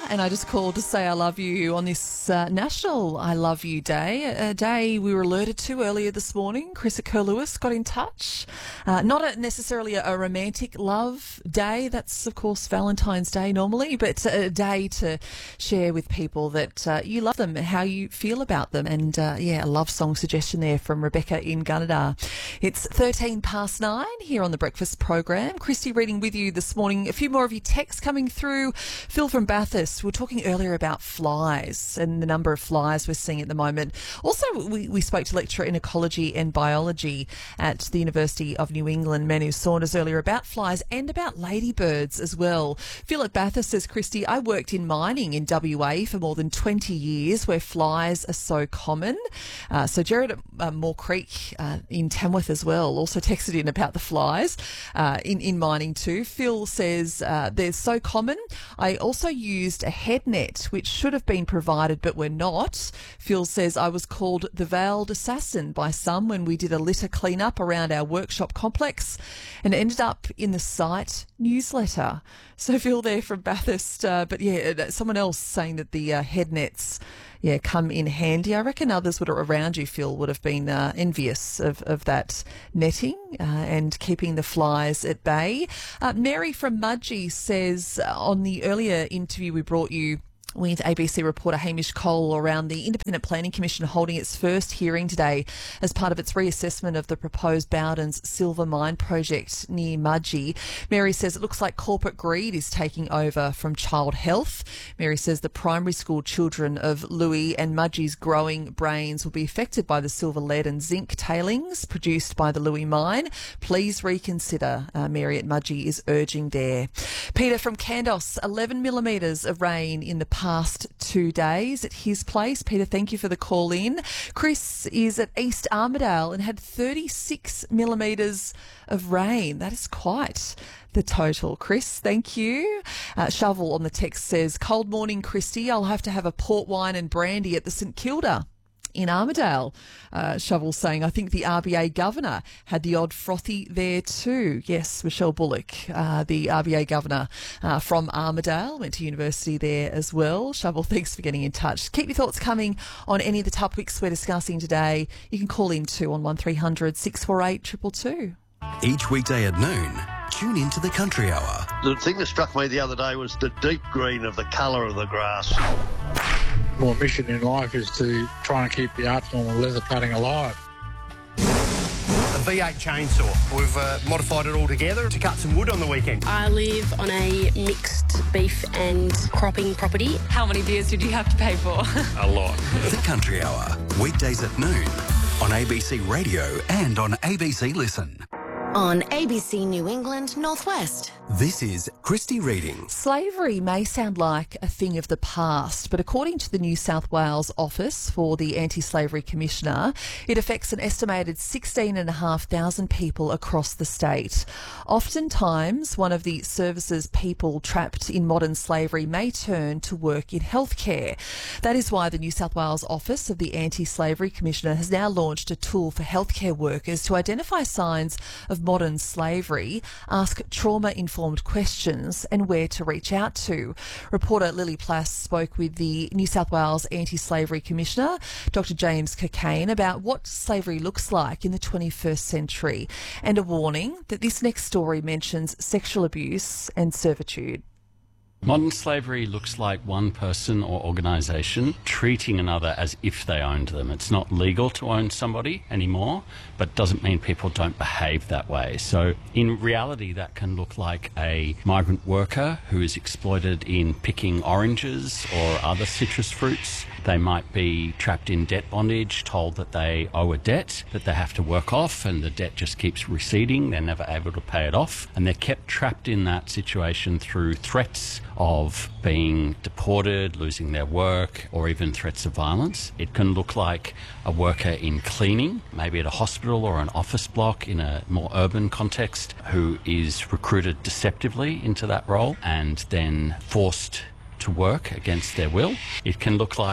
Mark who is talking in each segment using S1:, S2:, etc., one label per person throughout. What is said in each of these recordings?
S1: and I just called to say I love you on this National I Love You Day, a day we were alerted to earlier this morning. Chris at Kerr-Lewis got in touch. Not necessarily a romantic love day. That's, of course, Valentine's Day normally, but a day to share with people that you love them, how you feel about them. And, a love song suggestion there from Rebecca in Gunnedah. It's 9:13 here on the Breakfast program. Christy reading with you this morning. A few more of your texts coming through. Phil from Bathurst, we were talking earlier about flies and the number of flies we're seeing at the moment. Also, we spoke to lecturer in ecology and biology at the University of New England, Manu Saunders, earlier about flies and about ladybirds as well. Phil at Bathurst says, Christy, I worked in mining in WA for more than 20 years where flies are so common. So Jared at Moore Creek in Tamworth as well also texted in about the flies in mining too. Phil says they're so common. I also used a head net, which should have been provided but were not. Phil says I was called the veiled assassin by some when we did a litter clean-up around our workshop complex and ended up in the site newsletter. So Phil there from Bathurst, someone else saying that the head nets come in handy. I reckon others around you, Phil, would have been envious of that netting and keeping the flies at bay. Mary from Mudgee says on the earlier interview we brought you with ABC reporter Hamish Cole around the Independent Planning Commission holding its first hearing today as part of its reassessment of the proposed Bowden's silver mine project near Mudgee. Mary says it looks like corporate greed is taking over from child health. Mary says the primary school children of Louis and Mudgee's growing brains will be affected by the silver, lead and zinc tailings produced by the Louis mine. Please reconsider, Mary at Mudgee is urging there. Peter from Kandos, 11 millimetres of rain in the past 2 days at his place. Peter, thank you for the call in. Chris is at East Armidale and had 36 millimetres of rain. That is quite the total. Chris, thank you. Shovel on the text says, cold morning, Christy. I'll have to have a port wine and brandy at the St Kilda in Armidale. Shovel saying, I think the RBA governor had the odd frothy there too. Yes, Michelle Bullock, the RBA governor from Armidale, went to university there as well. Shovel, thanks for getting in touch. Keep your thoughts coming on any of the topics we're discussing today. You can call in too on 1300 648 222.
S2: Each weekday at noon, tune into the Country Hour.
S3: The thing that struck me the other day was the deep green of the colour of the grass.
S4: My mission in life is to try and keep the art form of leather cutting alive.
S5: A V8 chainsaw. We've modified it all together to cut some wood on the weekend.
S6: I live on a mixed beef and cropping property.
S7: How many beers did you have to pay for?
S5: A lot.
S2: The Country Hour, weekdays at noon on ABC Radio and on ABC Listen.
S8: On ABC New England Northwest.
S2: This is Christy Reading.
S1: Slavery may sound like a thing of the past, but according to the New South Wales Office for the Anti-Slavery Commissioner, it affects an estimated 16,500 people across the state. Oftentimes, one of the services people trapped in modern slavery may turn to work in healthcare. That is why the New South Wales Office of the Anti-Slavery Commissioner has now launched a tool for healthcare workers to identify signs of modern slavery, ask trauma-informed questions and where to reach out to. Reporter Lily Plass spoke with the New South Wales Anti-Slavery Commissioner, Dr James Cockayne, about what slavery looks like in the 21st century and a warning that this next story mentions sexual abuse and servitude.
S9: Modern slavery looks like one person or organisation treating another as if they owned them. It's not legal to own somebody anymore, but doesn't mean people don't behave that way. So in reality, that can look like a migrant worker who is exploited in picking oranges or other citrus fruits. They might be trapped in debt bondage, told that they owe a debt that they have to work off, and the debt just keeps receding. They're never able to pay it off, and they're kept trapped in that situation through threats of being deported, losing their work, or even threats of violence. It can look like a worker in cleaning, maybe at a hospital or an office block in a more urban context, who is recruited deceptively into that role and then forced to work against their will. It can look like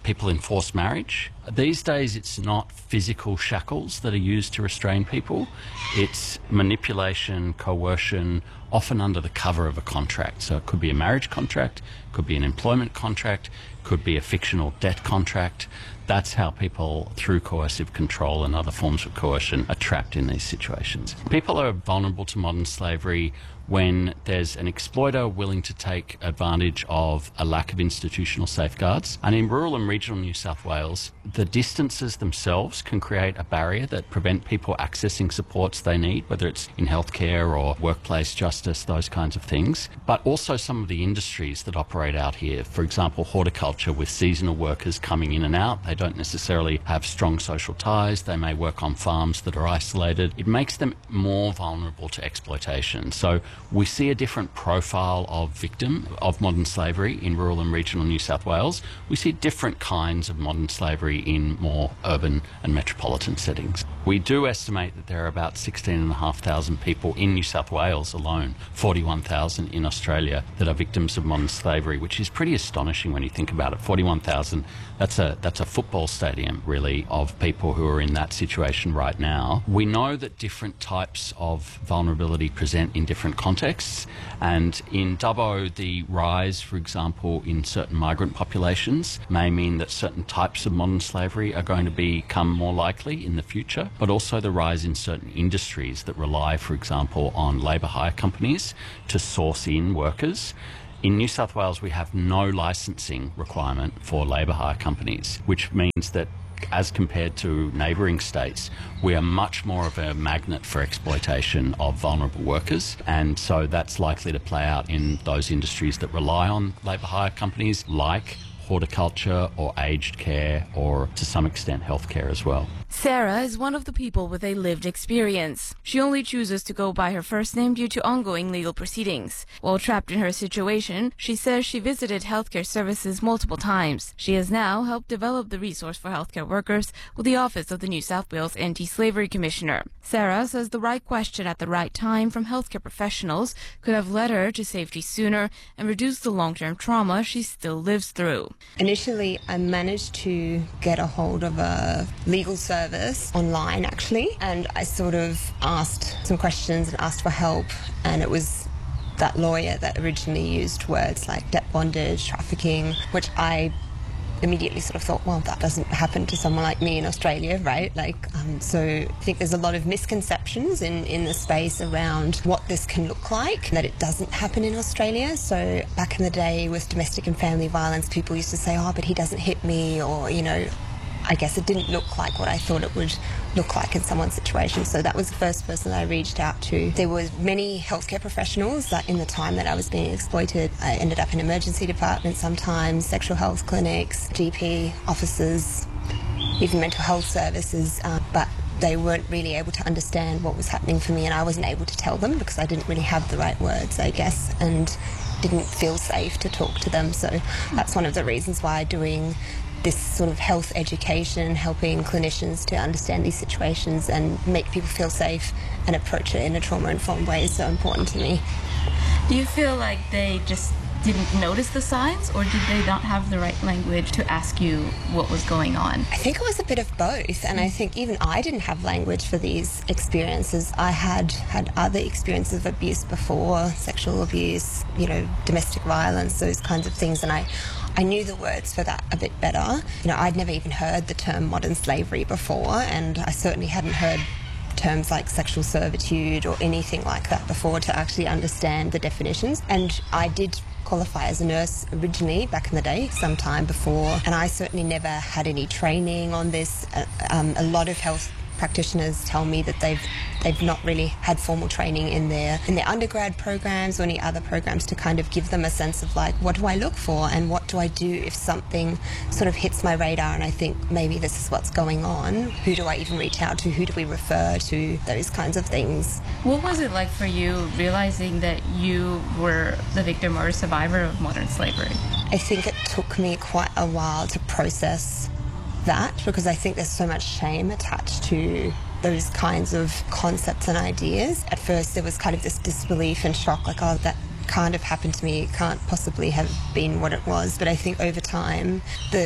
S9: people in forced marriage. These days, it's not physical shackles that are used to restrain people. It's manipulation, coercion, often under the cover of a contract. So it could be a marriage contract, could be an employment contract, could be a fictional debt contract. That's how people, through coercive control and other forms of coercion, are trapped in these situations. People are vulnerable to modern slavery when there's an exploiter willing to take advantage of a lack of institutional safeguards. And in rural and regional New South Wales, the distances themselves can create a barrier that prevent people accessing supports they need, whether it's in healthcare or workplace justice, those kinds of things. But also some of the industries that operate out here. For example, horticulture with seasonal workers coming in and out. They don't necessarily have strong social ties. They may work on farms that are isolated. It makes them more vulnerable to exploitation. So we see a different profile of victim of modern slavery in rural and regional New South Wales. We see different kinds of modern slavery in more urban and metropolitan settings. We do estimate that there are about 16,500 people in New South Wales alone, 41,000 in Australia, that are victims of modern slavery, which is pretty astonishing when you think about it. 41,000, that's a football stadium, really, of people who are in that situation right now. We know that different types of vulnerability present in different contexts, and in Dubbo, the rise, for example, in certain migrant populations may mean that certain types of modern slavery are going to become more likely in the future, but also the rise in certain industries that rely, for example, on labour hire companies to source in workers. In New South Wales, we have no licensing requirement for labour hire companies, which means that as compared to neighbouring states, we are much more of a magnet for exploitation of vulnerable workers, and so that's likely to play out in those industries that rely on labour hire companies like horticulture or aged care or to some extent healthcare as well.
S10: Sarah is one of the people with a lived experience. She only chooses to go by her first name due to ongoing legal proceedings. While trapped in her situation, she says she visited healthcare services multiple times. She has now helped develop the resource for healthcare workers with the Office of the New South Wales Anti-Slavery Commissioner. Sarah says the right question at the right time from healthcare professionals could have led her to safety sooner and reduce the long-term trauma she still lives through.
S11: Initially, I managed to get a hold of a legal service online, actually, and I sort of asked some questions and asked for help, and it was that lawyer that originally used words like debt bondage, trafficking, which I immediately sort of thought, well, that doesn't happen to someone like me in Australia, right? So I think there's a lot of misconceptions in the space around what this can look like, that it doesn't happen in Australia. So back in the day with domestic and family violence, people used to say, oh, but he doesn't hit me, or, you know, I guess it didn't look like what I thought it would look like in someone's situation. So that was the first person that I reached out to. There were many healthcare professionals that in the time that I was being exploited, I ended up in emergency departments sometimes, sexual health clinics, GP offices, even mental health services, but they weren't really able to understand what was happening for me, and I wasn't able to tell them because I didn't really have the right words, I guess, and didn't feel safe to talk to them. So that's one of the reasons why doing this sort of health education, helping clinicians to understand these situations and make people feel safe and approach it in a trauma-informed way is so important to me.
S10: Do you feel like they just didn't notice the signs, or did they not have the right language to ask you what was going on?
S11: I think it was a bit of both, and I think even I didn't have language for these experiences. I had other experiences of abuse before, sexual abuse, you know, domestic violence, those kinds of things, and I knew the words for that a bit better. You know, I'd never even heard the term modern slavery before, and I certainly hadn't heard terms like sexual servitude or anything like that before to actually understand the definitions. And I did qualify as a nurse originally back in the day, some time before, and I certainly never had any training on this. A lot of health practitioners tell me that they've not really had formal training in their undergrad programs or any other programs to kind of give them a sense of like, what do I look for and what do I do if something sort of hits my radar and I think maybe this is what's going on? Who do I even reach out to? Who do we refer to? Those kinds of things.
S10: What was it like for you realizing that you were the victim or survivor of modern slavery?
S11: I think it took me quite a while to process that, because I think there's so much shame attached to those kinds of concepts and ideas. At first there was kind of this disbelief and shock, like, oh, that can't have happened to me, it can't possibly have been what it was. But I think over time the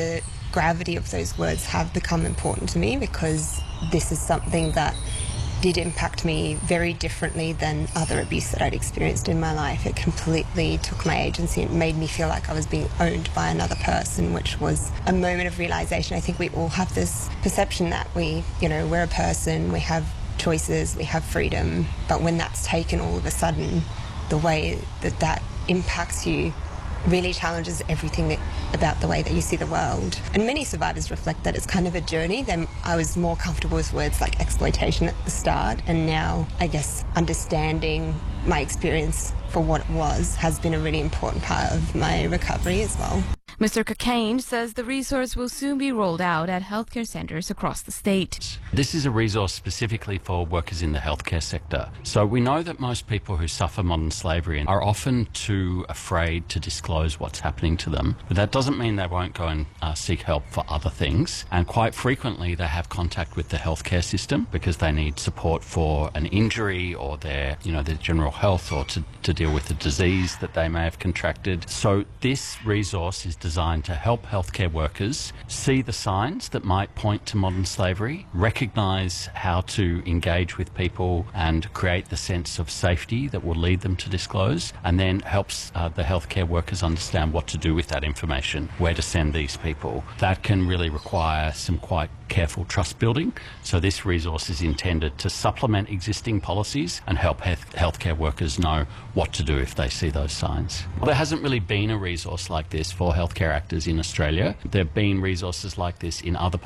S11: gravity of those words have become important to me, because this is something that did impact me very differently than other abuse that I'd experienced in my life. It completely took my agency and made me feel like I was being owned by another person, which was a moment of realization. I think we all have this perception that we're a person, we have choices, we have freedom, but when that's taken all of a sudden, the way that impacts you really challenges everything about the way that you see the world. And many survivors reflect that it's kind of a journey. Then I was more comfortable with words like exploitation at the start, and now I guess understanding my experience for what it was has been a really important part of my recovery as well.
S10: Mr. Cockayne says the resource will soon be rolled out at healthcare centres across the state.
S9: This is a resource specifically for workers in the healthcare sector. So we know that most people who suffer modern slavery are often too afraid to disclose what's happening to them. But that doesn't mean they won't go and seek help for other things. And quite frequently they have contact with the healthcare system because they need support for an injury or their general health, or to deal with a disease that they may have contracted. So this resource is designed to help healthcare workers see the signs that might point to modern slavery, recognise how to engage with people and create the sense of safety that will lead them to disclose, and then helps the healthcare workers understand what to do with that information, where to send these people. That can really require some quite careful trust building. So this resource is intended to supplement existing policies and help healthcare workers know what to do if they see those signs. There hasn't really been a resource like this for healthcare actors in Australia. There have been resources like this in other